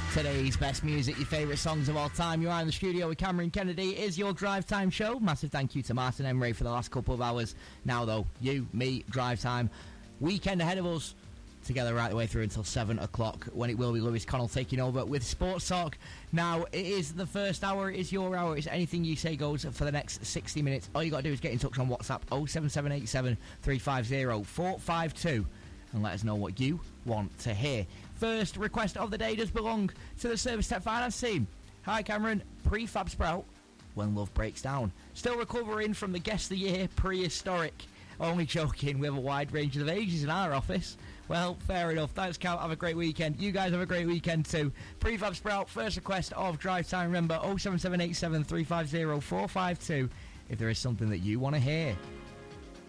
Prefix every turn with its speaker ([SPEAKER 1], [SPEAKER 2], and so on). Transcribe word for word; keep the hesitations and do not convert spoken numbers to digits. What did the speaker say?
[SPEAKER 1] Today's best music, your favourite songs of all time. You are in the studio with Cameron Kennedy. It is your Drive Time show. Massive thank you to Martin Emery for the last couple of hours. Now, though, you, me, Drive Time. Weekend ahead of us. Together right the way through until seven o'clock, when it will be Lewis Connell taking over with Sports Talk. Now, it is the first hour. It is your hour. It's anything you say goes for the next sixty minutes. All you got to do is get in touch on WhatsApp oh seven seven eight seven, three five zero, four five two and let us know what you want to hear. First request of the day does belong to the Service Tech Finance team. Hi Cameron, Prefab Sprout, When Love Breaks Down. Still recovering from the Guest of the Year prehistoric. Only joking, we have a wide range of ages in our office. Well, fair enough. Thanks, Cal. Have a great weekend. You guys have a great weekend too. Prefab Sprout, first request of Drive Time. Remember, oh seven seven eight seven, three five zero, four five two if there is something that you want to hear.